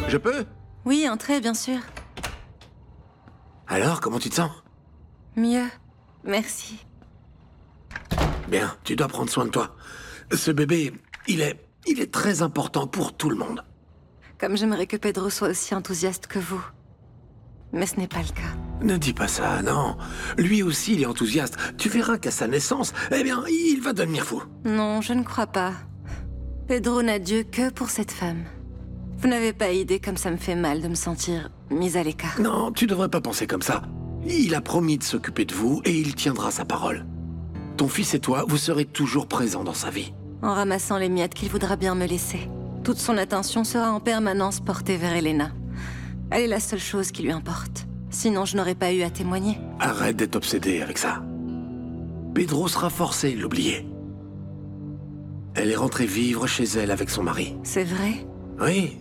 Je peux? Oui, entrez, bien sûr. Alors, comment tu te sens? Mieux. Merci. Bien, tu dois prendre soin de toi. Ce bébé, il est très important pour tout le monde. Comme j'aimerais que Pedro soit aussi enthousiaste que vous. Mais ce n'est pas le cas. Ne dis pas ça, non. Lui aussi, il est enthousiaste. Tu verras qu'à sa naissance, eh bien, il va devenir fou. Non, je ne crois pas. Pedro n'a Dieu que pour cette femme. Vous n'avez pas idée comme ça me fait mal de me sentir mise à l'écart. Non, tu devrais pas penser comme ça. Il a promis de s'occuper de vous et il tiendra sa parole. Ton fils et toi, vous serez toujours présents dans sa vie. En ramassant les miettes qu'il voudra bien me laisser. Toute son attention sera en permanence portée vers Elena. Elle est la seule chose qui lui importe. Sinon, je n'aurais pas eu à témoigner. Arrête d'être obsédé avec ça. Pedro sera forcé de l'oublier. Elle est rentrée vivre chez elle avec son mari. C'est vrai? Oui.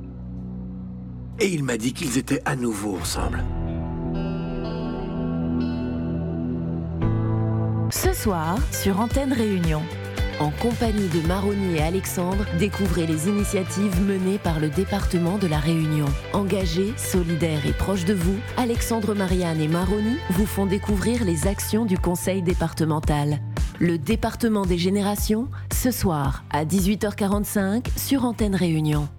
Et il m'a dit qu'ils étaient à nouveau ensemble. Ce soir, sur Antenne Réunion. En compagnie de Maroni et Alexandre, découvrez les initiatives menées par le département de la Réunion. Engagés, solidaires et proches de vous, Alexandre, Marianne et Maroni vous font découvrir les actions du conseil départemental. Le département des générations, ce soir à 18h45 sur Antenne Réunion.